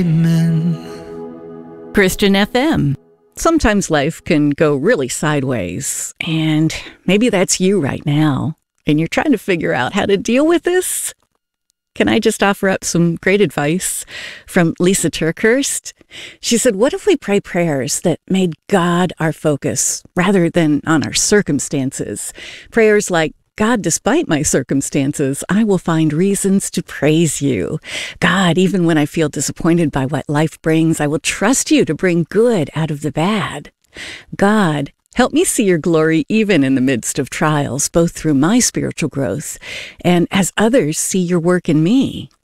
Christian FM. Sometimes life can go really sideways, and maybe that's you right now, and you're trying to figure out how to deal with this. Can I just offer up some great advice from Lisa Turkhurst? She said, what if we pray prayers that made God our focus rather than on our circumstances? Prayers like, God, despite my circumstances, I will find reasons to praise you. God, even when I feel disappointed by what life brings, I will trust you to bring good out of the bad. God, help me see your glory even in the midst of trials, both through my spiritual growth and as others see your work in me.